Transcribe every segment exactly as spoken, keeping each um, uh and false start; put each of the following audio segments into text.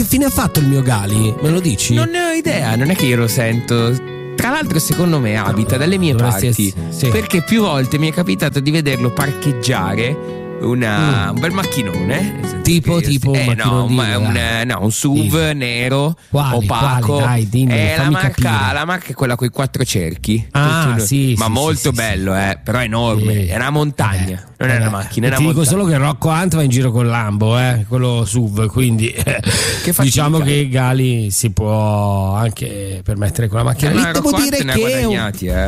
Che fine ha fatto il mio Gali? Me lo dici? Non ne ho idea, non è che io lo sento. Tra l'altro secondo me abita dalle mie Dovresti parti essere- sì. perché più volte mi è capitato di vederlo parcheggiare una, Mm. un bel macchinone Tipo- che- tipo un eh, no, macchinone, ma- un, dai. no, un S U V Dimmi. nero Quali, opaco. quali? Dai, dimmi, Eh, la, fammi marca, capire. la marca è quella con i quattro cerchi. Ah, Tutto- sì, ma sì, molto sì, sì, bello, eh, però è enorme. Sì. È una montagna, non è Eh, una macchina, è e una ti dico montagna. solo che Rocco Hunt va in giro con Lambo, eh, quello S U V, quindi eh, fatica. diciamo che Gali si può anche permettere quella macchina. Eh, lì. ma Devo Rocco dire Hunt ne ha che guadagnati, eh.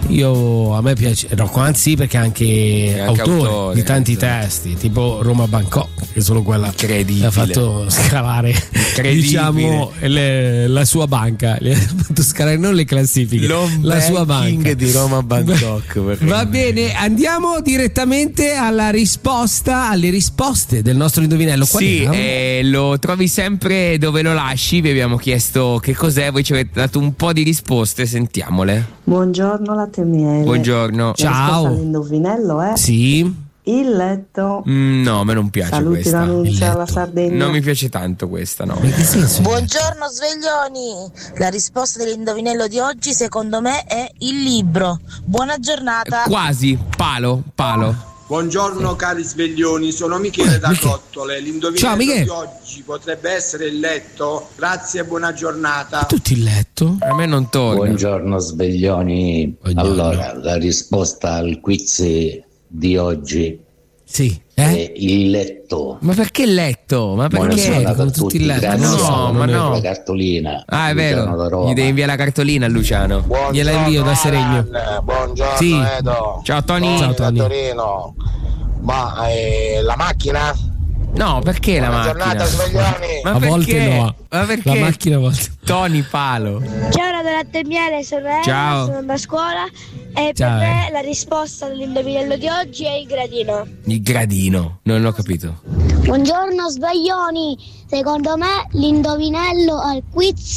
io a me piace Rocco Hunt sì, perché è anche, È anche autore, autore, di tanti esatto. testi, tipo Roma Bangkok, che è solo quella Incredibile. ha fatto scalare Incredibile. diciamo le- la sua banca, le ha fatto scalare non le classifiche, L'home la sua banking banca di Roma Bangkok, per Va me. bene, andiamo direttamente alla risposta, alle risposte del nostro indovinello. Qual Sì, era? eh, lo trovi sempre dove lo lasci. Vi abbiamo chiesto che cos'è, voi ci avete dato un po' di risposte, sentiamole. Buongiorno latte e miele. Buongiorno. La risposta Ciao. all'indovinello è Sì. il letto. Mm, no, a me non piace Saluti questa. da Nunzia Il alla letto. Sardegna. Non mi piace tanto questa, no. In che senso? Buongiorno sveglioni, la risposta dell'indovinello di oggi secondo me è il libro. Buona giornata. Quasi, palo, palo. Buongiorno cari sveglioni, sono Michele da Michele. Cottole. Ciao, L'indovinello Michele. di oggi potrebbe essere il letto. Grazie e buona giornata. Tutti il letto? A me non torna. Buongiorno sveglioni. Buongiorno. Allora, la risposta al quiz di oggi Sì. è Eh? il letto. Ma perché letto? Ma Buona perché? giornata. Buongiorno a tutti tutti, il letto. grazie. No, Salve, ma no. la cartolina. Ah, è Luciano da vero. Roma. Gli devi inviare la cartolina a Luciano. Gliela invio da Seregno. Buongiorno Sì. Edo. Ciao Tony. Ciao, Tony. Da Torino. Ma eh, la macchina? No, perché la Buona macchina? giornata sveglioni. Ma A volte perché? no. Ma perché? La macchina a volte. Tony Palo. Ciao Radio Latte e Miele, sono Ela, Ciao. sono andata a scuola e Ciao, per me eh. la risposta all'indovinello di oggi è il gradino. Il gradino. Non l'ho capito. Buongiorno sveglioni, secondo me l'indovinello al quiz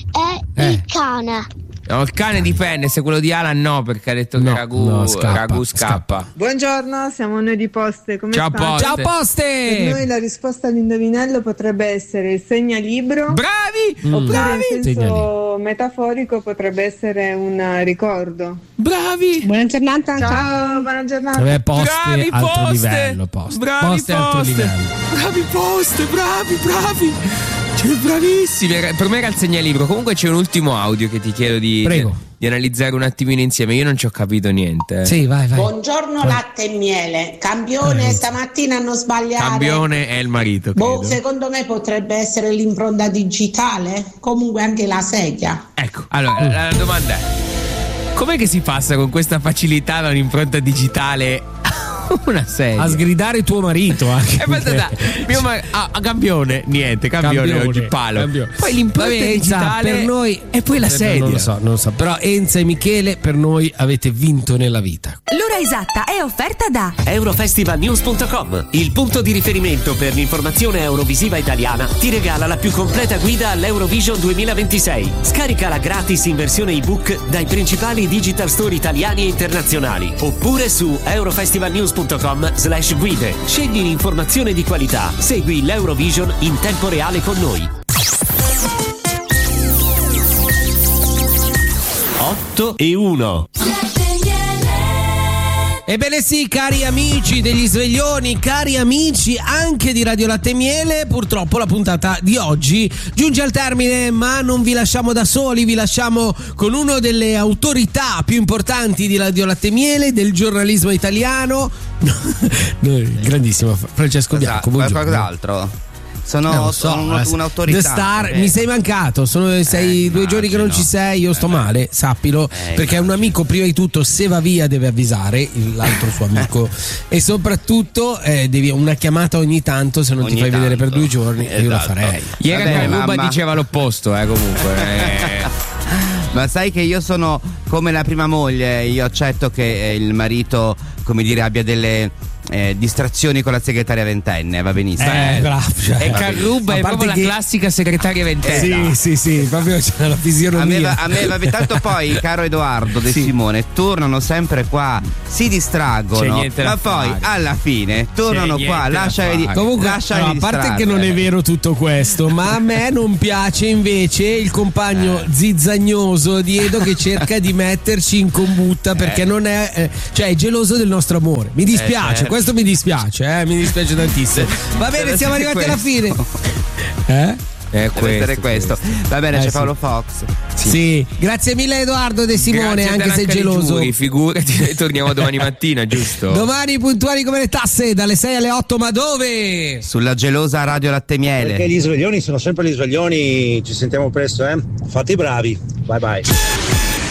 è Eh. il cane. No, il cane dipende, se quello di Alan no, perché ha detto No, che Ragù, no, scappa, Ragù scappa. Buongiorno, siamo noi di Poste, come Ciao, state? Poste. Ciao Per noi Poste! la risposta all'indovinello potrebbe essere il segnalibro, Bravi! Mm. oppure Bravi! in senso Segnalibro. metaforico potrebbe essere un ricordo. Bravi! Buona giornata. Ciao, buona giornata. Vabbè, Poste Bravi altro Poste! livello, Poste. Bravi Poste altro Poste! livello. Bravi Poste, bravi, bravi! Cioè, bravissimi! Per me era il segnalibro. Comunque c'è un ultimo audio che ti chiedo di, Prego. di, di analizzare un attimino insieme. Io non ci ho capito niente. eh. Sì, vai, vai. Buongiorno latte e miele. Campione, Eh. stamattina hanno sbagliato. Campione è il marito, Boh, credo. secondo me potrebbe essere l'impronta digitale, comunque anche la sedia. Ecco, allora la, la domanda è: com'è che si passa con questa facilità da un'impronta digitale a una sedia? A sgridare tuo marito anche. E pensate, mio mar- ah, a campione, niente, campione, Campione, oggi palo. campione. Poi l'impronta Vabbè, Enza, digitale per noi e poi la eh, sedia. Non lo so, non lo so. Però Enza e Michele per noi avete vinto nella vita. L'ora esatta è offerta da Eurofestivalnews punto com, il punto di riferimento per l'informazione eurovisiva italiana, ti regala la più completa guida all'Eurovision duemilaventisei. Scaricala gratis in versione ebook dai principali digital store italiani e internazionali, oppure su eurofestivalnews punto com slash guide. Scegli l'informazione di qualità, segui l'Eurovision in tempo reale con noi. otto e uno. Ebbene sì, cari amici degli sveglioni, cari amici anche di Radio Latte e Miele, purtroppo la puntata di oggi giunge al termine, ma non vi lasciamo da soli, vi lasciamo con una delle autorità più importanti di Radio Latte e Miele, del giornalismo italiano, il grandissimo Francesco Bianco. Buongiorno. Qualcos'altro? Sono, Eh, non so, sono un- un'autorità. The Star, eh. mi sei mancato, sono sei Eh, due giorni che non ci sei, io sto Eh, male, sappilo, eh, perché un amico prima di tutto se va via deve avvisare l'altro suo amico e soprattutto eh, devi una chiamata ogni tanto, se non ti Ogni fai vedere tanto. per due giorni io la Esatto. farei. Ieri Vabbè, Carluba mamma. diceva l'opposto, eh, comunque. eh. Ma sai che io sono come la prima moglie, io accetto che eh, il marito, come dire, abbia delle eh, distrazioni con la segretaria ventenne, va benissimo. Eh, bravo. Cioè, E Carruba è proprio che... la classica segretaria ventenne. Sì, sì, sì, proprio c'è la fisionomia. A me, va, a me va tanto poi, caro Edoardo De sì. Simone, tornano sempre qua, si distraggono, ma poi fare. alla fine tornano C'è qua, lasciali di Comunque, lasciali no, a parte che non è vero tutto questo, ma a me non piace invece il compagno Eh. zizzagnoso di Edo che cerca di metterci in combutta perché Eh. non è, eh, cioè è geloso del nostro amore. Mi dispiace, Eh, certo. questo mi dispiace, eh, mi dispiace tantissimo. Va bene, Deve siamo essere arrivati alla fine. questo. Eh? È questo, questo. Va bene, Eh, c'è sì. Paolo Fox. Sì. Grazie mille Edoardo De Simone, Grazie anche se all'H D geloso. Giuri, figurati, noi torniamo domani mattina, giusto? Domani puntuali come le tasse, dalle sei alle otto, ma dove? Sulla gelosa Radio Latte Miele. Perché gli sveglioni sono sempre gli sveglioni, ci sentiamo presto, eh? Fate i bravi, bye bye.